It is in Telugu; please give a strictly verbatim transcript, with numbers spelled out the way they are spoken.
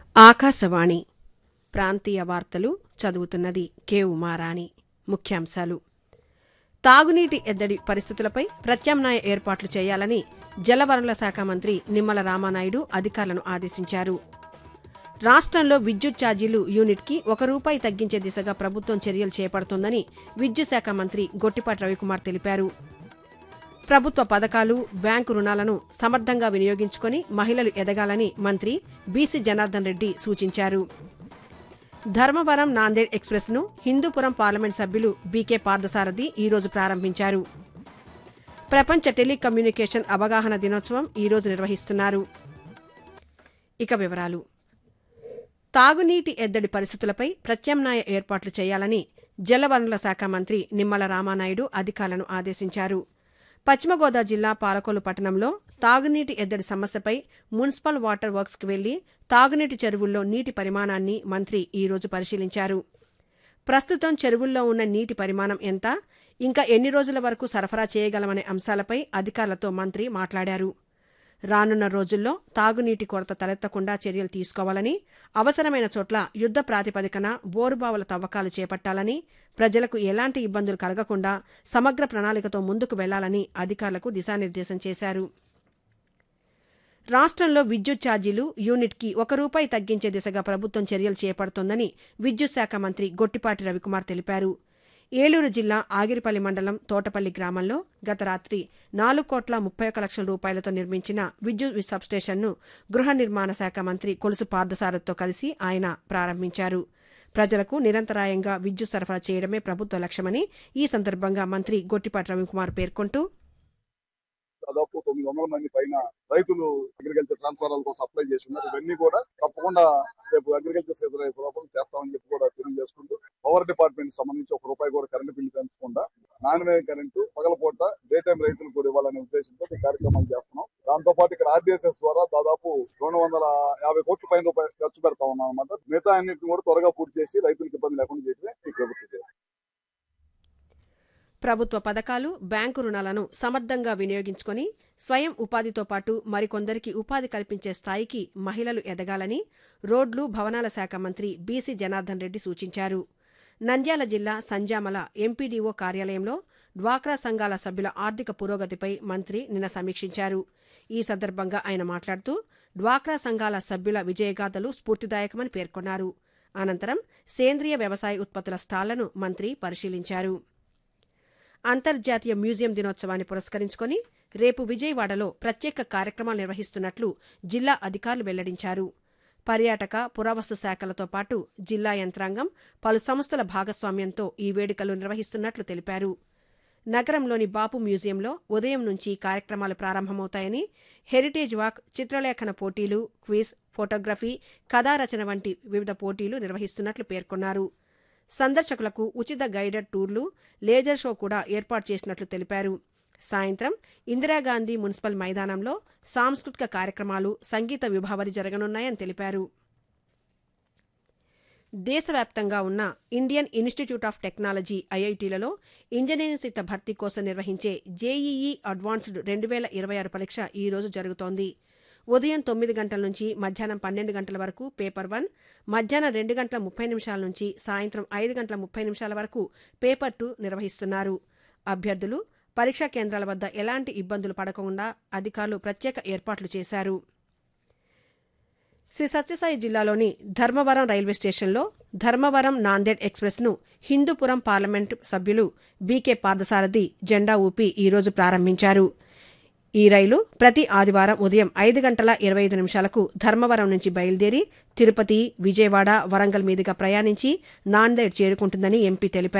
ఆకాశవాణి ప్రాంతీయ వార్తలు చదువుతున్నది కె ఉమారాణి. ముఖ్యాంశాలు: తాగునీటి ఎద్దడి పరిస్థితులపై ప్రత్యామ్నాయ ఏర్పాట్లు చేయాలని జలవనరుల శాఖ మంత్రి నిమ్మల రామానాయుడు అధికారులను ఆదేశించారు. రాష్ట్రంలో విద్యుత్ ఛార్జీలు యూనిట్కి ఒక రూపాయి తగ్గించే దిశగా ప్రభుత్వం చర్యలు చేపడుతోందని విద్యుత్ శాఖ మంత్రి గొట్టిపాటి రవికుమార్ తెలిపారు. ప్రభుత్వ పథకాలు, బ్యాంకు రుణాలను సమర్థంగా వినియోగించుకుని మహిళలు ఎదగాలని మంత్రి బీసీ జనార్దన్ రెడ్డి సూచించారు. ధర్మవరం నాందేడ్ ఎక్స్ప్రెస్ను హిందూపురం పార్లమెంట్ సభ్యులు బీకే పార్థసారథి ఈరోజు ప్రారంభించారు. ప్రపంచ టెలికమ్యూనికేషన్ అవగాహన దినోత్సవం ఈరోజు నిర్వహిస్తున్నారు. ఇక వివరాలు: తాగునీటి ఎద్దడి పరిస్థితులపై ప్రత్యామ్నాయ ఏర్పాట్లు చేయాలని జలవనరుల శాఖ మంత్రి నిమ్మల రామానాయుడు అధికారులను ఆదేశించారు. పశ్చిమ గోదావరి జిల్లా పాలకొల్లు పట్టణంలో తాగునీటి ఎద్దడి సమస్యపై మున్సిపల్ వాటర్ వర్క్స్కి వెళ్లి తాగునీటి చెరువుల్లో నీటి పరిమాణాన్ని మంత్రి ఈరోజు పరిశీలించారు. ప్రస్తుతం చెరువుల్లో ఉన్న నీటి పరిమాణం ఎంత, ఇంకా ఎన్ని రోజుల వరకు సరఫరా చేయగలమనే అంశాలపై అధికారులతో మంత్రి మాట్లాడారు. రానున్న రోజుల్లో తాగునీటి కొరత తలెత్తకుండా చర్యలు తీసుకోవాలని, అవసరమైన చోట్ల యుద్ధ ప్రాతిపదికన బోరుబావుల తవ్వకాలు చేపట్టాలని, ప్రజలకు ఎలాంటి ఇబ్బందులు కలగకుండా సమగ్ర ప్రణాళికతో ముందుకు వెళ్లాలని అధికారులకు దిశానిర్దేశం చేశారు. రాష్ట్రంలో విద్యుత్ ఛార్జీలు యూనిట్కి ఒక రూపాయి తగ్గించే దిశగా ప్రభుత్వం చర్యలు చేపడుతోందని విద్యుత్ శాఖ మంత్రి గొట్టిపాటి రవికుమార్ తెలిపారు. ఏలూరు జిల్లా ఆగిరిపల్లి మండలం తోటపల్లి గ్రామంలో గత రాత్రి నాలుగు కోట్ల ముప్పై ఒక్క లక్షల రూపాయలతో నిర్మించిన విద్యుత్ సబ్స్టేషన్ను గృహ నిర్మాణ శాఖ మంత్రి కొలుసు పార్థసారథితో కలిసి ఆయన ప్రారంభించారు. ప్రజలకు నిరంతరాయంగా విద్యుత్ సరఫరా చేయడమే ప్రభుత్వ లక్ష్యమని ఈ సందర్భంగా మంత్రి గొట్టిపాటి రవికుమార్ పేర్కొంటూ, దాదాపు తొమ్మిది వందల మంది పైన రైతులు అగ్రికల్చర్ ట్రాన్స్ఫార్మర్ల కోసం అప్లై చేసి ఉన్నారు. ఇవన్నీ కూడా తప్పకుండా రేపు అగ్రికల్చర్ సీజన్ రేపు లోపల చేస్తామని చెప్పి కూడా తెలియజేసుకుంటూ, పవర్ డిపార్ట్మెంట్ సంబంధించి ఒక రూపాయి కూడా కరెంటు బిల్లు పెంచకుండా నాణ్యమైన కరెంటు పగలపూట డే టైం రైతులు కూడా ఇవ్వాలనే ఉద్దేశంతో ఈ కార్యక్రమాలు చేస్తున్నాం. దాంతో పాటు ఇక్కడ ఆర్డీఎస్ఎస్ ద్వారా దాదాపు రెండు వందల యాభై కోట్ల పైన రూపాయలు ఖర్చు పెడతా ఉన్నాం అన్నమాట. మిగతా అన్నింటిని కూడా త్వరగా పూర్తి చేసి రైతులకు ఇబ్బంది లేకుండా చేయడమే ఈ ప్రభుత్వం. ప్రభుత్వ పథకాలు, బ్యాంకు రుణాలను సమర్థంగా వినియోగించుకుని స్వయం ఉపాధితో పాటు మరికొందరికి ఉపాధి కల్పించే స్థాయికి మహిళలు ఎదగాలని రోడ్లు, భవనాల శాఖ మంత్రి బీసీ జనార్దన్ రెడ్డి సూచించారు. నంద్యాల జిల్లా సంజామల ఎంపీడీఓ కార్యాలయంలో డ్వాక్రా సంఘాల సభ్యుల ఆర్థిక పురోగతిపై మంత్రి నిన్న సమీక్షించారు. ఈ సందర్భంగా ఆయన మాట్లాడుతూ, డ్వాక్రా సంఘాల సభ్యుల విజయగాథలు స్ఫూర్తిదాయకమని పేర్కొన్నారు. అనంతరం సేంద్రియ వ్యవసాయ ఉత్పత్తుల స్టాళ్లను మంత్రి పరిశీలించారు. అంతర్జాతీయ మ్యూజియం దినోత్సవాన్ని పురస్కరించుకుని రేపు విజయవాడలో ప్రత్యేక కార్యక్రమాలు నిర్వహిస్తున్నట్లు జిల్లా అధికారులు వెల్లడించారు. పర్యాటక, పురావస్తు శాఖలతో పాటు జిల్లా యంత్రాంగం, పలు సంస్థల భాగస్వామ్యంతో ఈ వేడుకలు నిర్వహిస్తున్నట్లు తెలిపారు. నగరంలోని బాపు మ్యూజియంలో ఉదయం నుంచి కార్యక్రమాలు ప్రారంభమవుతాయని, హెరిటేజ్ వాక్, చిత్రలేఖన పోటీలు, క్విజ్, ఫోటోగ్రఫీ, కథారచన వంటి వివిధ పోటీలు నిర్వహిస్తున్నట్లు పేర్కొన్నారు. సందర్శకులకు ఉచిత గైడెడ్ టూర్లు, లేజర్ షో కూడా ఏర్పాటు చేసినట్లు తెలిపారు. సాయంత్రం ఇందిరాగాంధీ మున్సిపల్ మైదానంలో సాంస్కృతిక కార్యక్రమాలు, సంగీత విభావరి జరగనున్నాయని తెలిపారు. దేశవ్యాప్తంగా ఉన్న Indian institute of technology ఐఐటీలలో engineering సీట్ల భర్తీ కోసం నిర్వహించే జేఈఈ అడ్వాన్స్డ్ రెండు వేల ఇరవై ఆరు పరీక్ష ఈ రోజు జరుగుతోంది. ఉదయం తొమ్మిది గంటల నుంచి మధ్యాహ్నం పన్నెండు గంటల వరకు పేపర్ వన్, మధ్యాహ్నం రెండు గంటల ముప్పై నిమిషాల నుంచి సాయంత్రం ఐదు గంటల ముప్పై నిమిషాల వరకు పేపర్ టూ నిర్వహిస్తున్నారు. అభ్యర్థులు పరీక్షా కేంద్రాల వద్ద ఎలాంటి ఇబ్బందులు పడకుండా అధికారులు ప్రత్యేక ఏర్పాట్లు చేశారు. శ్రీ సత్యసాయి జిల్లాలోని ధర్మవరం రైల్వే స్టేషన్లో ధర్మవరం నాందేడ్ ఎక్స్ప్రెస్ను హిందూపురం పార్లమెంటు సభ్యులు బీకే పార్థసారథి జెండా ఊపి ఈరోజు ప్రారంభించారు. ఈ రైలు ప్రతి ఆదివారం ఉదయం ఐదు గంటల ఇరవై ఐదు నిమిషాలకు ధర్మవరం నుంచి బయలుదేరి తిరుపతి, విజయవాడ, వరంగల్ మీదుగా ప్రయాణించి నాందేడ్ చేరుకుంటుందని ఎంపీ తెలిపారు.